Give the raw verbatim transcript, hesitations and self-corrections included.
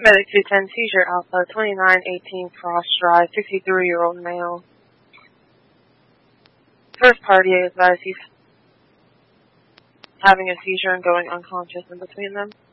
Medic two ten, seizure alpha, twenty-nine eighteen Cross Drive, sixty-three-year-old male. First party advised he's having a seizure and going unconscious in between them.